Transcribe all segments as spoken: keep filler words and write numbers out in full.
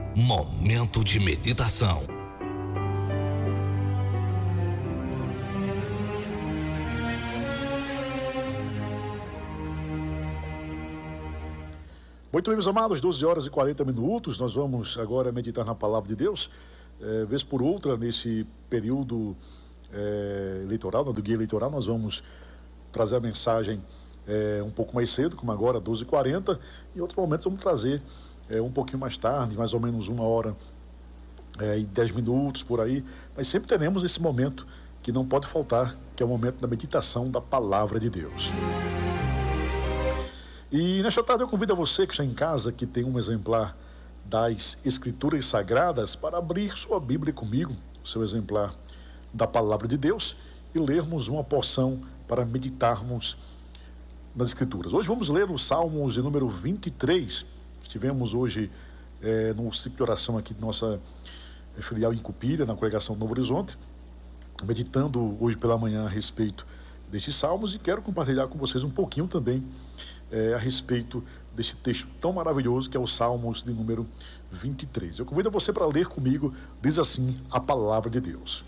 Momento de meditação. Muito bem, meus amados, doze horas e quarenta minutos, nós vamos agora meditar na palavra de Deus, é, vez por outra, nesse período é, eleitoral, do guia eleitoral, nós vamos trazer a mensagem é, um pouco mais cedo, como agora, doze e quarenta, e em outros momentos vamos trazer é, um pouquinho mais tarde, mais ou menos uma hora é, e dez minutos, por aí, mas sempre teremos esse momento que não pode faltar, que é o momento da meditação da palavra de Deus. E nesta tarde eu convido a você que está em casa, que tem um exemplar das Escrituras Sagradas, para abrir sua Bíblia comigo, o seu exemplar da Palavra de Deus, e lermos uma porção para meditarmos nas Escrituras. Hoje vamos ler os Salmos de número vinte e três. Estivemos hoje é, no ciclo de oração aqui de nossa filial em Cupira, na congregação Novo Horizonte, meditando hoje pela manhã a respeito destes salmos, e quero compartilhar com vocês um pouquinho também é, a respeito deste texto tão maravilhoso que é o Salmos de número vinte e três. Eu convido você para ler comigo, diz assim a palavra de Deus: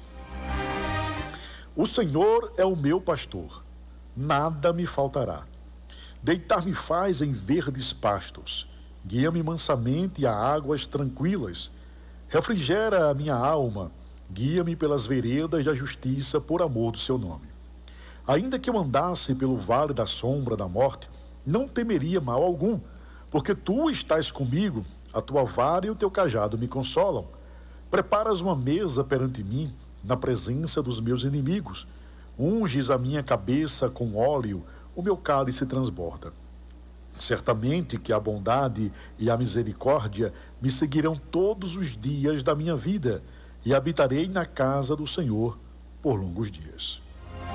O Senhor é o meu pastor, nada me faltará. Deitar-me faz em verdes pastos, guia-me mansamente a águas tranquilas, refrigera a minha alma, guia-me pelas veredas da justiça por amor do seu nome. Ainda que eu andasse pelo vale da sombra da morte, não temeria mal algum, porque tu estás comigo, a tua vara e o teu cajado me consolam. Preparas uma mesa perante mim, na presença dos meus inimigos. Unges a minha cabeça com óleo, o meu cálice transborda. Certamente que a bondade e a misericórdia me seguirão todos os dias da minha vida, e habitarei na casa do Senhor por longos dias.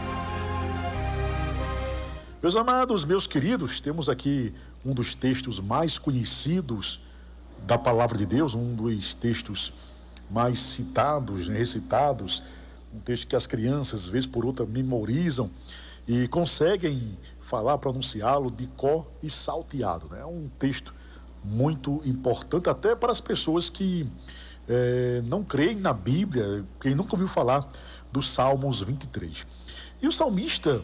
Meus amados, meus queridos, temos aqui um dos textos mais conhecidos da palavra de Deus, um dos textos mais citados, né, recitados, um texto que as crianças, vez por outra, memorizam e conseguem falar, pronunciá-lo de có e salteado, né? É um texto muito importante até para as pessoas que é, não creem na Bíblia, quem nunca ouviu falar dos Salmos vinte e três. E o salmista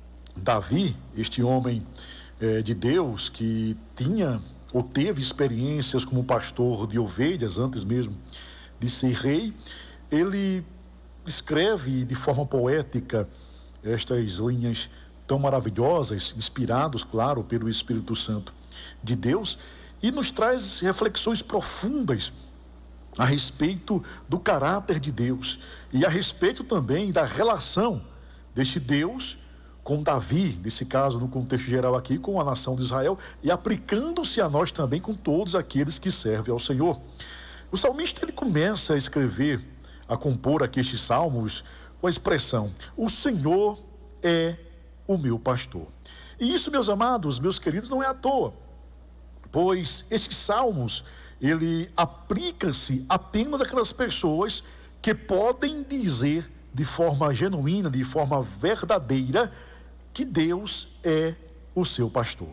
Davi, este homem eh, de Deus que tinha ou teve experiências como pastor de ovelhas antes mesmo de ser rei, ele escreve de forma poética estas linhas tão maravilhosas, inspirados, claro, pelo Espírito Santo de Deus, e nos traz reflexões profundas a respeito do caráter de Deus e a respeito também da relação deste Deus com Davi, nesse caso, no contexto geral aqui, com a nação de Israel, e aplicando-se a nós também com todos aqueles que servem ao Senhor. O salmista, ele começa a escrever, a compor aqui estes salmos, com a expressão: o Senhor é o meu pastor. E isso, meus amados, meus queridos, não é à toa, pois estes salmos, ele aplica-se apenas àquelas pessoas que podem dizer de forma genuína, de forma verdadeira, que Deus é o seu pastor.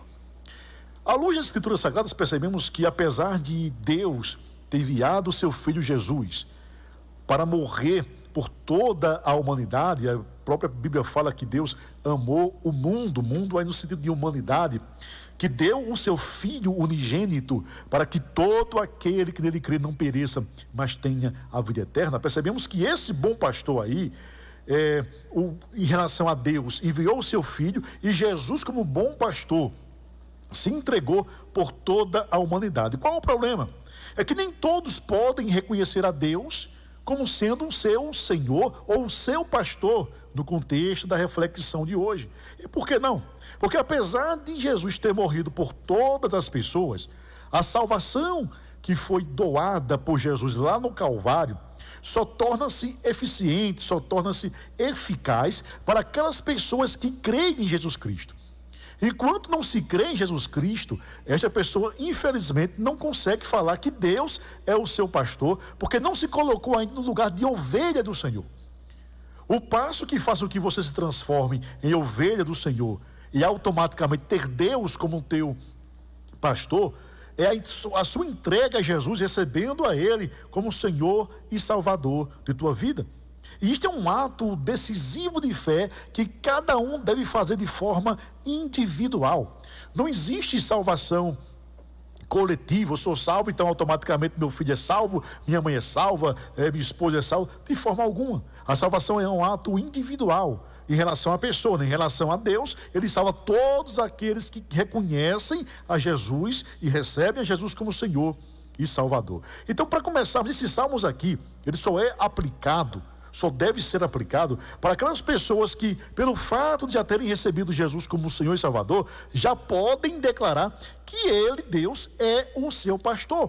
À luz das Escrituras Sagradas, percebemos que, apesar de Deus ter enviado o seu Filho Jesus para morrer por toda a humanidade, a própria Bíblia fala que Deus amou o mundo, mundo aí no sentido de humanidade, que deu o seu Filho unigênito para que todo aquele que nele crê não pereça, mas tenha a vida eterna. Percebemos que esse bom pastor aí, É, o, em relação a Deus, enviou o seu Filho, e Jesus, como bom pastor, se entregou por toda a humanidade. Qual é o problema? É que nem todos podem reconhecer a Deus como sendo o seu Senhor ou o seu pastor, no contexto da reflexão de hoje. E por que não? Porque apesar de Jesus ter morrido por todas as pessoas, a salvação que foi doada por Jesus lá no Calvário só torna-se eficiente, só torna-se eficaz para aquelas pessoas que creem em Jesus Cristo. Enquanto não se crê em Jesus Cristo, esta pessoa, infelizmente, não consegue falar que Deus é o seu pastor, porque não se colocou ainda no lugar de ovelha do Senhor. O passo que faz com que você se transforme em ovelha do Senhor e automaticamente ter Deus como teu pastor é a sua entrega a Jesus, recebendo a Ele como Senhor e Salvador de tua vida. E isto é um ato decisivo de fé que cada um deve fazer de forma individual. Não existe salvação coletiva. Eu sou salvo, então automaticamente meu filho é salvo, minha mãe é salva, é, minha esposa é salva. De forma alguma. A salvação é um ato individual em relação à pessoa, em relação a Deus. Ele salva todos aqueles que reconhecem a Jesus e recebem a Jesus como Senhor e Salvador. Então, para começarmos, esses salmos aqui, ele só é aplicado, só deve ser aplicado para aquelas pessoas que, pelo fato de já terem recebido Jesus como Senhor e Salvador, já podem declarar que Ele, Deus, é o seu pastor.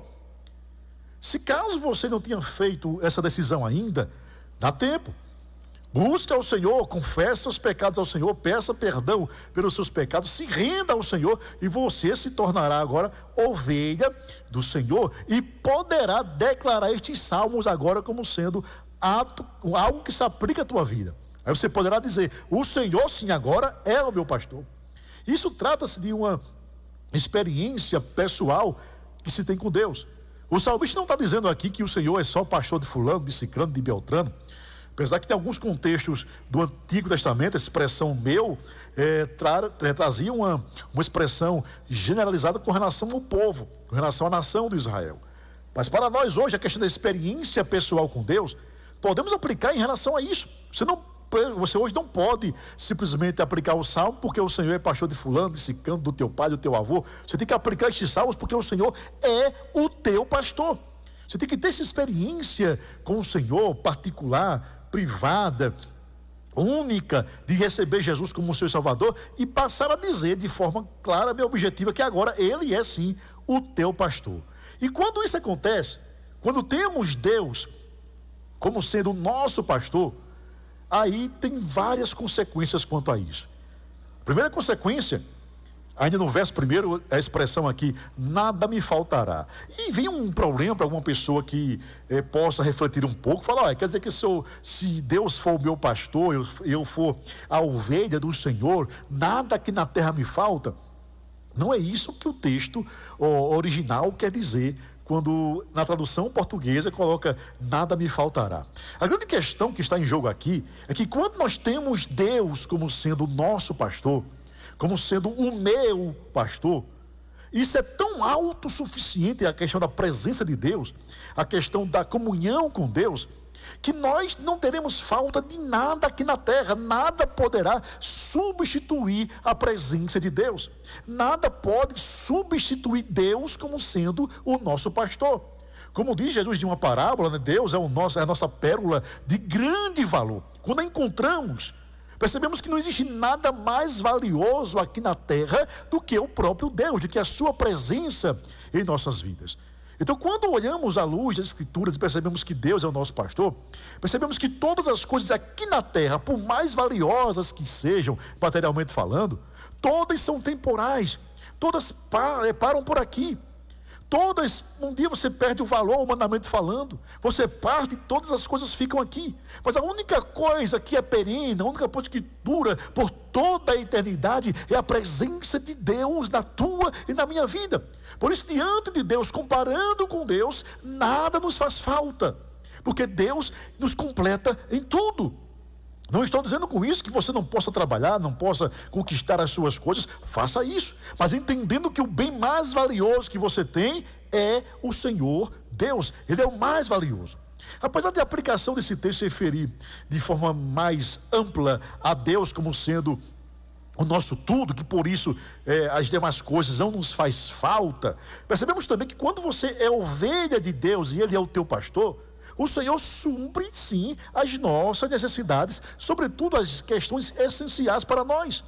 Se caso você não tenha feito essa decisão ainda, dá tempo. Busque ao Senhor, confesse seus pecados ao Senhor, peça perdão pelos seus pecados, se renda ao Senhor e você se tornará agora ovelha do Senhor e poderá declarar estes salmos agora como sendo ato, algo que se aplica à tua vida. Aí você poderá dizer: o Senhor sim agora é o meu pastor. Isso trata-se de uma experiência pessoal que se tem com Deus. O salmista não está dizendo aqui que o Senhor é só pastor de fulano, de ciclano, de beltrano. Apesar que tem alguns contextos do Antigo Testamento, a expressão meu é, tra, é, trazia uma, uma expressão generalizada com relação ao povo, com relação à nação de Israel. Mas para nós hoje, a questão da experiência pessoal com Deus, podemos aplicar em relação a isso. Você, não, você hoje não pode simplesmente aplicar o salmo porque o Senhor é pastor de fulano, de ciclano, do teu pai, do teu avô. Você tem que aplicar estes salmos porque o Senhor é o teu pastor. Você tem que ter essa experiência com o Senhor particular, privada, única, de receber Jesus como seu Salvador e passar a dizer de forma clara e objetiva que agora Ele é sim o teu pastor. E quando isso acontece, quando temos Deus como sendo o nosso pastor, aí tem várias consequências quanto a isso. Primeira consequência, ainda no verso primeiro, a expressão aqui: nada me faltará. E vem um problema para alguma pessoa que eh, possa refletir um pouco, falar: olha, quer dizer que se, eu, se Deus for o meu pastor, eu, eu for a ovelha do Senhor, nada aqui na terra me falta. Não é isso que o texto ó, original quer dizer, quando na tradução portuguesa coloca nada me faltará. A grande questão que está em jogo aqui é que quando nós temos Deus como sendo o nosso pastor, como sendo o meu pastor, isso é tão autossuficiente, a questão da presença de Deus, a questão da comunhão com Deus, que nós não teremos falta de nada aqui na terra. Nada poderá substituir a presença de Deus, nada pode substituir Deus como sendo o nosso pastor. Como diz Jesus de uma parábola, né? Deus é, o nosso, é a nossa pérola de grande valor. Quando a encontramos, percebemos que não existe nada mais valioso aqui na terra do que o próprio Deus, do que a sua presença em nossas vidas. Então, quando olhamos à luz das Escrituras e percebemos que Deus é o nosso pastor, percebemos que todas as coisas aqui na terra, por mais valiosas que sejam, materialmente falando, todas são temporais, todas param por aqui. Todas, um dia você perde o valor humanamente falando, você parte e todas as coisas ficam aqui. Mas a única coisa que é perene, a única coisa que dura por toda a eternidade é a presença de Deus na tua e na minha vida. Por isso, diante de Deus, comparando com Deus, nada nos faz falta, porque Deus nos completa em tudo. Não estou dizendo com isso que você não possa trabalhar, não possa conquistar as suas coisas. Faça isso, mas entendendo que o bem mais valioso que você tem é o Senhor Deus. Ele é o mais valioso. Apesar de a aplicação desse texto se referir de forma mais ampla a Deus como sendo o nosso tudo, que por isso é, as demais coisas não nos faz falta, percebemos também que quando você é ovelha de Deus e Ele é o teu pastor, o Senhor supre, sim, as nossas necessidades, sobretudo as questões essenciais para nós.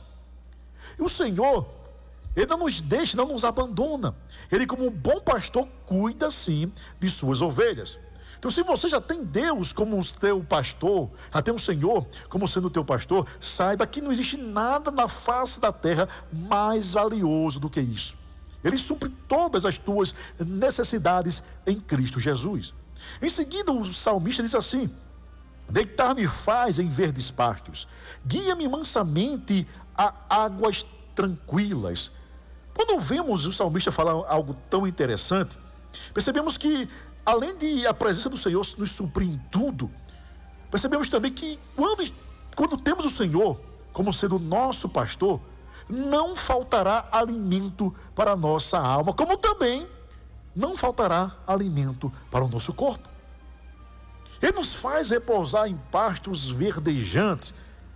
E o Senhor, Ele não nos deixa, não nos abandona. Ele, como um bom pastor, cuida, sim, de suas ovelhas. Então, se você já tem Deus como o teu pastor, já tem o Senhor como sendo o teu pastor, saiba que não existe nada na face da terra mais valioso do que isso. Ele supre todas as tuas necessidades em Cristo Jesus. Em seguida, o salmista diz assim: deitar-me faz em verdes pastos, guia-me mansamente a águas tranquilas, Quando vemos o salmista falar algo tão interessante, percebemos que, além de a presença do Senhor nos suprir em tudo, percebemos também que quando, quando temos o Senhor como sendo nosso pastor, não faltará alimento para a nossa alma, como também não faltará alimento para o nosso corpo. Ele nos faz repousar em pastos verdejantes,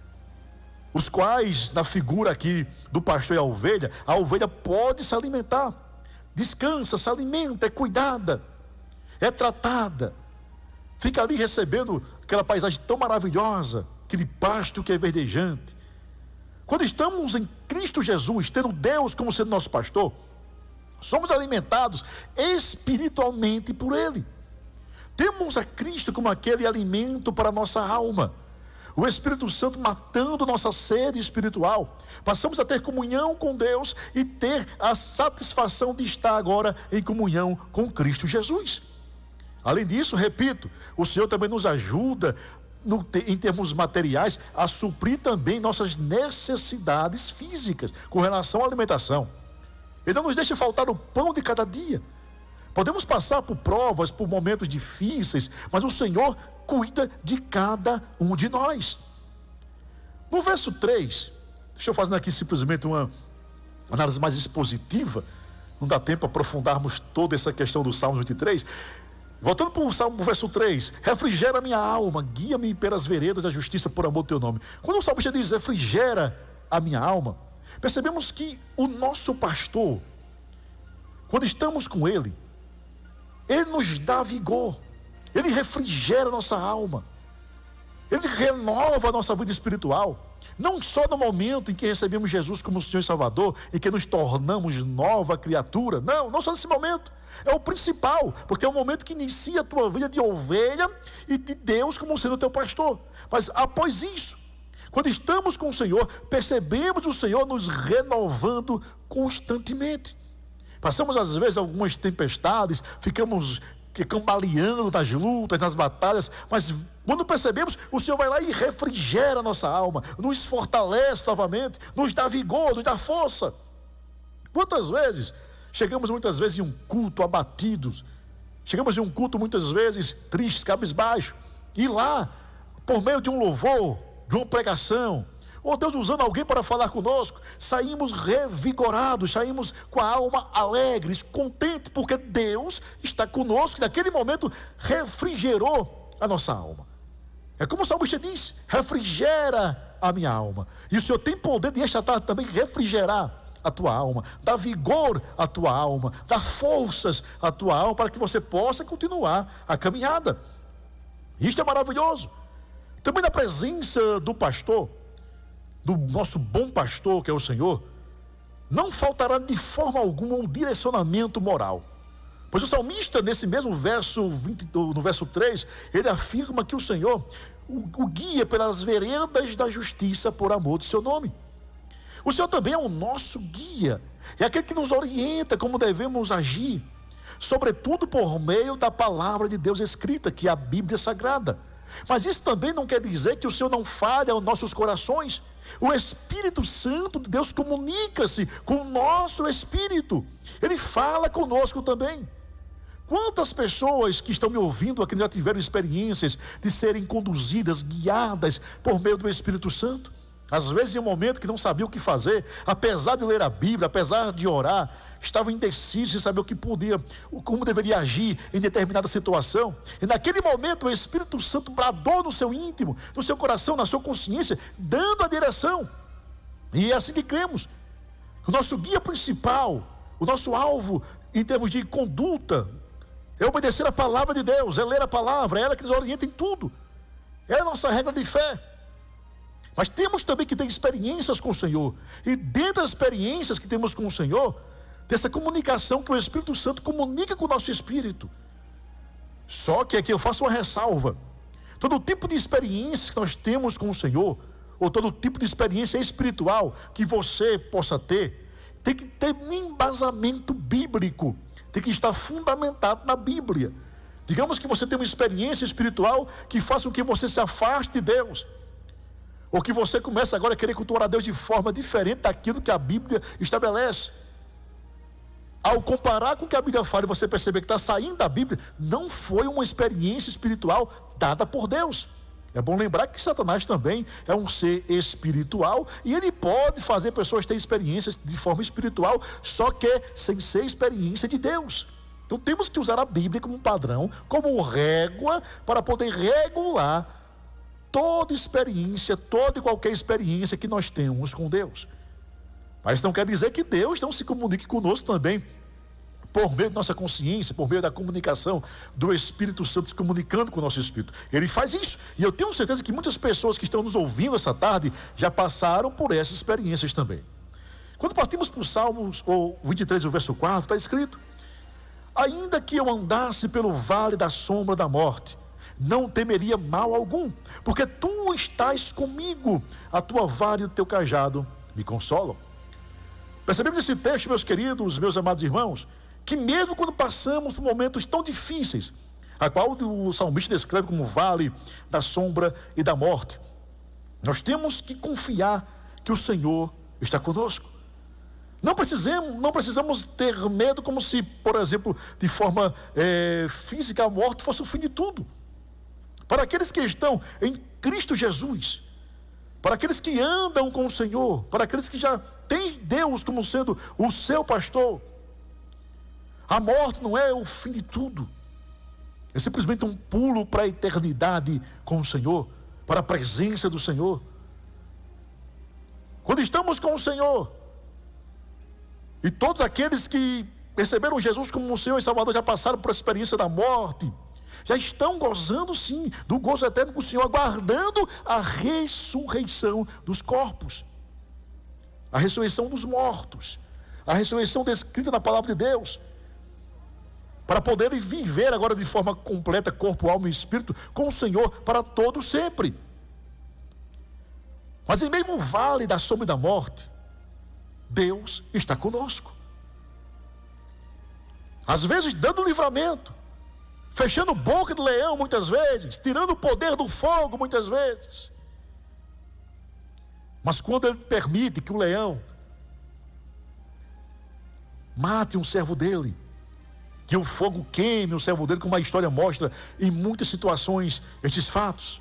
os quais, na figura aqui do pastor e a ovelha, a ovelha pode se alimentar, descansa, se alimenta, é cuidada, é tratada, fica ali recebendo aquela paisagem tão maravilhosa, aquele pasto que é verdejante. Quando estamos em Cristo Jesus, tendo Deus como sendo nosso pastor, somos alimentados espiritualmente por Ele. Temos a Cristo como aquele alimento para a nossa alma. O Espírito Santo matando nossa sede espiritual. Passamos a ter comunhão com Deus e ter a satisfação de estar agora em comunhão com Cristo Jesus. Além disso, repito, o Senhor também nos ajuda no, em termos materiais a suprir também nossas necessidades físicas com relação à alimentação. Ele não nos deixa faltar o pão de cada dia. Podemos passar por provas, por momentos difíceis, mas o Senhor cuida de cada um de nós. No verso três, deixa eu fazer aqui simplesmente uma análise mais expositiva, não dá tempo para aprofundarmos toda essa questão do Salmo vinte e três. Voltando para o Salmo, verso três, refrigera minha alma, guia-me pelas veredas da justiça por amor do teu nome. Quando o salmista diz refrigera a minha alma, percebemos que o nosso pastor, quando estamos com ele, ele nos dá vigor, ele refrigera a nossa alma, ele renova a nossa vida espiritual, não só no momento em que recebemos Jesus como Senhor e Salvador, e que nos tornamos nova criatura, não, não só nesse momento, é o principal, porque é o momento que inicia a tua vida de ovelha e de Deus como sendo o teu pastor. Mas após isso, quando estamos com o Senhor, percebemos o Senhor nos renovando constantemente. Passamos às vezes algumas tempestades, ficamos cambaleando nas lutas, nas batalhas, mas quando percebemos, o Senhor vai lá e refrigera a nossa alma, nos fortalece novamente, nos dá vigor, nos dá força. Quantas vezes chegamos muitas vezes em um culto abatidos, chegamos em um culto muitas vezes tristes, cabisbaixo, e lá, por meio de um louvor, de uma pregação, ou Deus usando alguém para falar conosco, saímos revigorados, saímos com a alma alegres, contentes, porque Deus está conosco, e naquele momento refrigerou a nossa alma. É como o salmista diz, refrigera a minha alma, e o Senhor tem poder de esta tarde também refrigerar a tua alma, dar vigor à tua alma, dar forças à tua alma, para que você possa continuar a caminhada. Isto é maravilhoso. Também na presença do pastor, do nosso bom pastor que é o Senhor, não faltará de forma alguma um direcionamento moral. Pois o salmista, nesse mesmo verso vinte, no verso três, ele afirma que o Senhor o, o guia pelas veredas da justiça por amor do seu nome. O Senhor também é o nosso guia, é aquele que nos orienta como devemos agir, sobretudo por meio da palavra de Deus escrita, que é a Bíblia Sagrada. Mas isso também não quer dizer que o Senhor não fale aos nossos corações. O Espírito Santo de Deus comunica-se com o nosso espírito, ele fala conosco também. Quantas pessoas que estão me ouvindo aqui já tiveram experiências de serem conduzidas, guiadas por meio do Espírito Santo? Às vezes em um momento que não sabia o que fazer, apesar de ler a Bíblia, apesar de orar, estava indeciso sem saber o que podia, como deveria agir em determinada situação. E naquele momento o Espírito Santo bradou no seu íntimo, no seu coração, na sua consciência, dando a direção. E é assim que cremos. O nosso guia principal, o nosso alvo em termos de conduta, é obedecer a palavra de Deus, é ler a palavra, é ela que nos orienta em tudo. É a nossa regra de fé. Mas temos também que ter experiências com o Senhor. E dentro das experiências que temos com o Senhor, ter essa comunicação que o Espírito Santo comunica com o nosso espírito. Só que aqui eu faço uma ressalva. Todo tipo de experiência que nós temos com o Senhor, ou todo tipo de experiência espiritual que você possa ter, tem que ter um embasamento bíblico, tem que estar fundamentado na Bíblia. Digamos que você tem uma experiência espiritual que faça com que você se afaste de Deus, ou que você comece agora a querer cultuar a Deus de forma diferente daquilo que a Bíblia estabelece. ao comparar com o que a Bíblia fala e você perceber que está saindo da Bíblia, não foi uma experiência espiritual dada por Deus. É bom lembrar que Satanás também é um ser espiritual e ele pode fazer pessoas terem experiências de forma espiritual, só que sem ser experiência de Deus. Então temos que usar a Bíblia como padrão, como régua, para poder regular toda experiência, toda e qualquer experiência que nós temos com Deus. Mas não quer dizer que Deus não se comunique conosco também, por meio da nossa consciência, por meio da comunicação do Espírito Santo se comunicando com o nosso Espírito. Ele faz isso. E eu tenho certeza que muitas pessoas que estão nos ouvindo essa tarde já passaram por essas experiências também. Quando partimos para os Salmos, ou vinte e três, o verso quatro, está escrito: ainda que eu andasse pelo vale da sombra da morte, não temeria mal algum, porque tu estás comigo, a tua vara e o teu cajado me consolam. Percebemos nesse texto, meus queridos, meus amados irmãos, que mesmo quando passamos por momentos tão difíceis, a qual o salmista descreve como vale da sombra e da morte, nós temos que confiar que o Senhor está conosco. Não precisamos, não precisamos ter medo como se, por exemplo, de forma é, física, a morte fosse o fim de tudo. Para aqueles que estão em Cristo Jesus, para aqueles que andam com o Senhor, para aqueles que já têm Deus como sendo o seu pastor, a morte não é o fim de tudo. É simplesmente um pulo para a eternidade com o Senhor, para a presença do Senhor. Quando estamos com o Senhor, e todos aqueles que receberam Jesus como o Senhor e Salvador já passaram por a experiência da morte, já estão gozando sim do gozo eterno com o Senhor, aguardando a ressurreição dos corpos, a ressurreição dos mortos, a ressurreição descrita na palavra de Deus, para poderem viver agora de forma completa, corpo, alma e espírito, com o Senhor para todo sempre. Mas em meio ao vale da sombra e da morte, Deus está conosco, às vezes dando livramento, fechando boca do leão muitas vezes, tirando o poder do fogo muitas vezes. Mas quando Ele permite que o leão mate um servo dele, que o fogo queime o servo dele, como a história mostra em muitas situações estes fatos,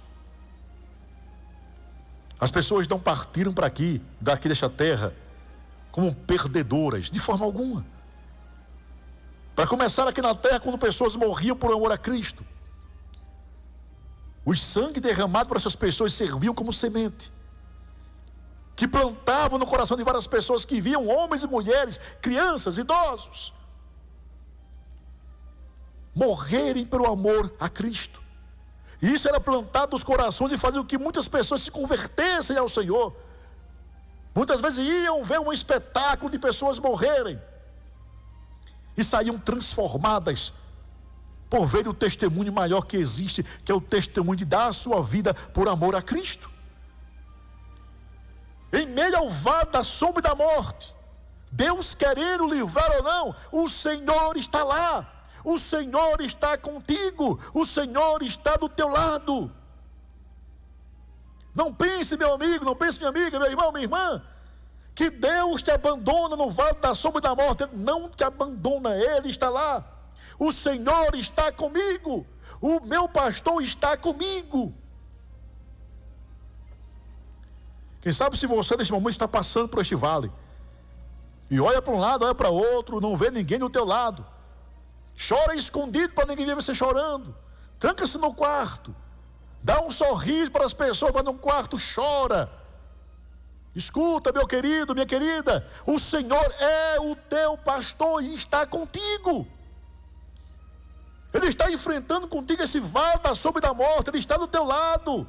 as pessoas não partiram para aqui, daqui desta terra, como perdedoras, de forma alguma. Para começar, aqui na terra, quando pessoas morriam por amor a Cristo, o sangue derramado por essas pessoas serviam como semente, que plantavam no coração de várias pessoas que viam homens e mulheres, crianças, idosos, morrerem pelo amor a Cristo. E isso era plantado nos corações e fazia com que muitas pessoas se convertessem ao Senhor. Muitas vezes iam ver um espetáculo de pessoas morrerem e saíam transformadas por ver o testemunho maior que existe, que é o testemunho de dar a sua vida por amor a Cristo. Em meio ao vale da sombra e da morte, Deus querendo livrar ou não, o Senhor está lá, o Senhor está contigo, o Senhor está do teu lado. Não pense, meu amigo, não pense, minha amiga, meu irmão, minha irmã, que Deus te abandona no vale da sombra e da morte. Ele não te abandona, Ele está lá. O Senhor está comigo, o meu pastor está comigo. Quem sabe se você neste momento está passando por este vale, e olha para um lado, olha para outro, não vê ninguém do teu lado, chora escondido para ninguém ver você chorando, tranca-se no quarto, dá um sorriso para as pessoas, mas no quarto chora. Escuta, meu querido, minha querida, o Senhor é o teu pastor e está contigo. Ele está enfrentando contigo esse vale da sombra e da morte, Ele está do teu lado.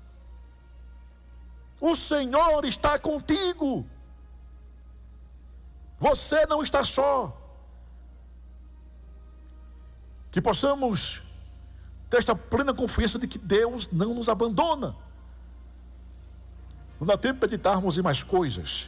O Senhor está contigo. Você não está só. Que possamos ter esta plena confiança de que Deus não nos abandona. Não dá tempo de meditarmos em mais coisas.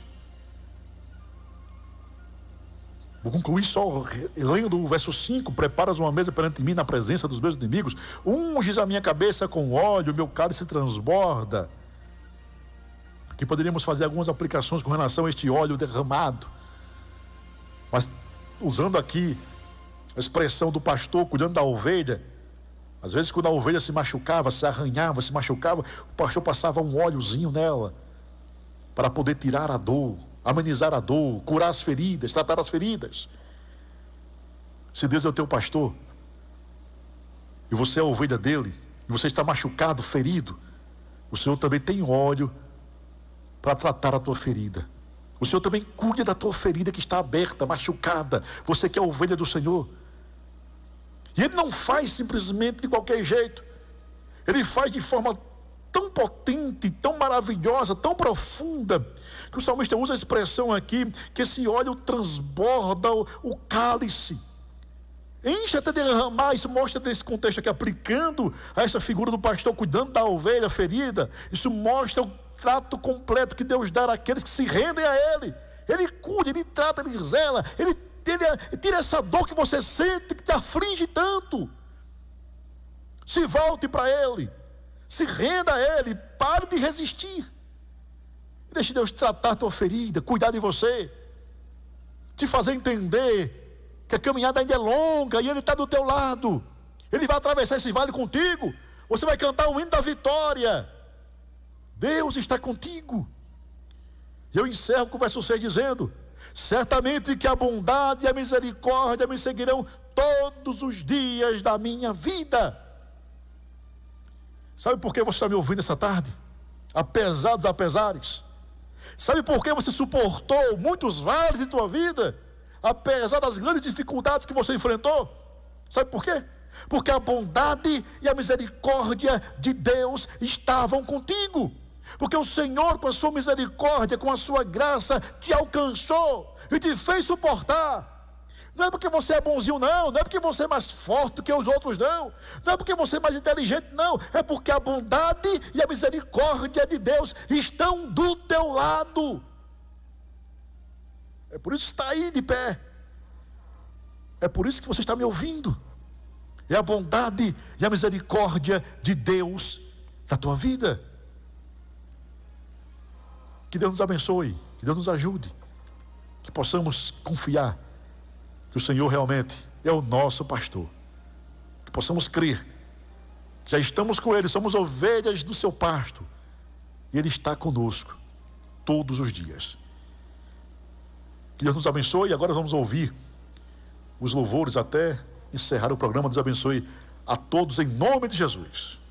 Vou concluir só lendo o verso cinco. Preparas uma mesa perante mim na presença dos meus inimigos. Unges a minha cabeça com óleo, meu cálice transborda. Aqui poderíamos fazer algumas aplicações com relação a este óleo derramado. Mas usando aqui a expressão do pastor cuidando da ovelha. Às vezes, quando a ovelha se machucava, se arranhava, se machucava, o pastor passava um óleozinho nela para poder tirar a dor, amenizar a dor, curar as feridas, tratar as feridas. Se Deus é o teu pastor e você é a ovelha dele, e você está machucado, ferido, o Senhor também tem óleo para tratar a tua ferida. O Senhor também cuida da tua ferida que está aberta, machucada. Você que é a ovelha do Senhor. E Ele não faz simplesmente de qualquer jeito. Ele faz de forma tão potente, tão maravilhosa, tão profunda, que o salmista usa a expressão aqui, que esse óleo transborda o, o cálice. Enche até derramar. Isso mostra nesse contexto aqui, aplicando a essa figura do pastor cuidando da ovelha ferida. Isso mostra o trato completo que Deus dá àqueles que se rendem a Ele. Ele cuida, Ele trata, Ele zela, Ele tira, tira essa dor que você sente, que te aflige tanto. Se volte para Ele, se renda a Ele, pare de resistir. Deixe Deus tratar a tua ferida, cuidar de você, te fazer entender que a caminhada ainda é longa e Ele está do teu lado. Ele vai atravessar esse vale contigo. Você vai cantar o hino da vitória. Deus está contigo. E eu encerro com o verso seis dizendo: certamente que a bondade e a misericórdia me seguirão todos os dias da minha vida. Sabe por que você está me ouvindo essa tarde? Apesar dos apesares. Sabe por que você suportou muitos vales em tua vida? Apesar das grandes dificuldades que você enfrentou? Sabe por quê? Porque a bondade e a misericórdia de Deus estavam contigo. Porque o Senhor, com a sua misericórdia, com a sua graça, te alcançou e te fez suportar. Não é porque você é bonzinho, não. Não é porque você é mais forte do que os outros, não. Não é porque você é mais inteligente, não. É porque a bondade e a misericórdia de Deus estão do teu lado. É por isso que está aí de pé. É por isso que você está me ouvindo. É a bondade e a misericórdia de Deus na tua vida. Que Deus nos abençoe, que Deus nos ajude, que possamos confiar que o Senhor realmente é o nosso pastor, que possamos crer que já estamos com Ele, somos ovelhas do seu pasto, e Ele está conosco todos os dias. Que Deus nos abençoe. E agora vamos ouvir os louvores até encerrar o programa. Deus abençoe a todos em nome de Jesus.